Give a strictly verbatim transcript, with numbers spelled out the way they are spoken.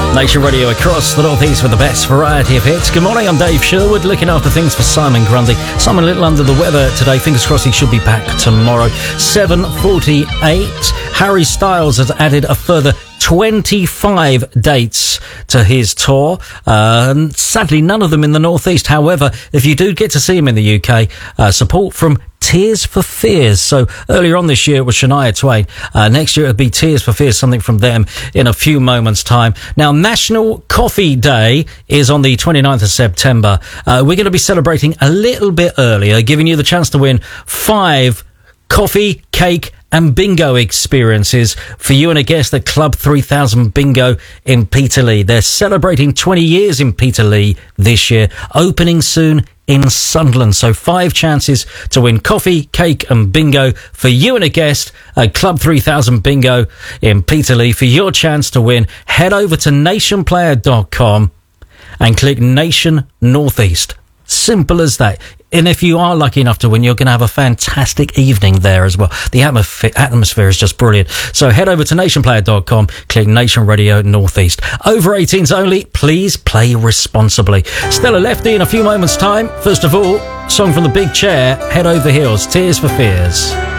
Nation Radio across the northeast with the best variety of hits. Good morning, I'm Dave Sherwood, looking after things for Simon Grundy. Simon a little under the weather today. Fingers crossed he should be back tomorrow. seven forty-eight. Harry Styles has added a further twenty-five dates to his tour. Uh, and sadly, none of them in the northeast. However, if you do get to see him in the U K, uh, support from Tears for Fears. So earlier on this year it was Shania Twain. Uh, next year it'll be Tears for Fears, something from them in a few moments' time. Now, National Coffee Day is on the twenty-ninth of September. Uh, we're going to be celebrating a little bit earlier, giving you the chance to win five coffee, cake and bingo experiences for you and a guest at Club three thousand Bingo in Peterlee. They're celebrating twenty years in Peterlee this year, opening soon in Sunderland. So five chances to win coffee, cake and bingo for you and a guest at Club three thousand Bingo in Peterlee. For your chance to win, head over to nation player dot com and click Nation Northeast. Simple as that. And if you are lucky enough to win, you're going to have a fantastic evening there as well. The atmosf- atmosphere is just brilliant. So head over to nation player dot com, click Nation Radio Northeast. Over eighteens only, please play responsibly. Stella Lefty in a few moments' time. First of all, song from the Big Chair, Head Over Heels, Tears for Fears.